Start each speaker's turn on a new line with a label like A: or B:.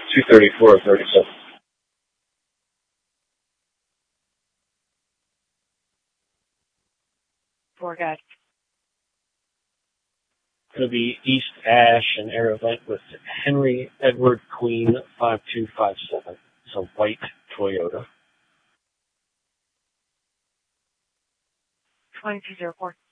A: 234 or 37.
B: Four guys.
A: Going to be East Ash and Arrowhead with Henry Edward Queen 5257. It's a white Toyota.
B: 2204.